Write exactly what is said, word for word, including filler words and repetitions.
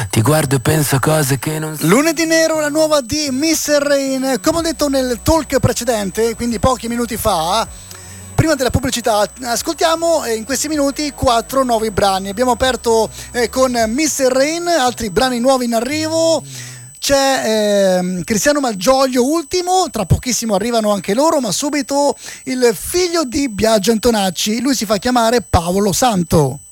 Ti guardo e penso cose che non... Lunedì Nero, la nuova di mister Rain. Come ho detto nel talk precedente, quindi pochi minuti fa, prima della pubblicità, ascoltiamo in questi minuti quattro nuovi brani. Abbiamo aperto eh, con mister Rain, altri brani nuovi in arrivo. C'è eh, Cristiano Malgioglio ultimo, tra pochissimo arrivano anche loro, ma subito il figlio di Biagio Antonacci, lui si fa chiamare Paolo Santo.